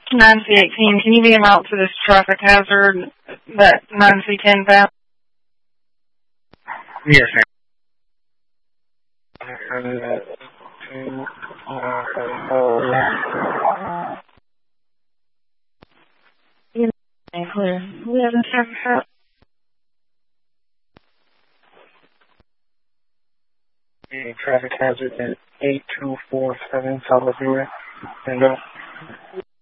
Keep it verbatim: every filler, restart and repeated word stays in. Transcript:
nine C eighteen, can you be out to this traffic hazard that nine C ten found? Yes, ma'am. Clear. We haven't traffic hazard. Traffic hazard at eight two four seven South River.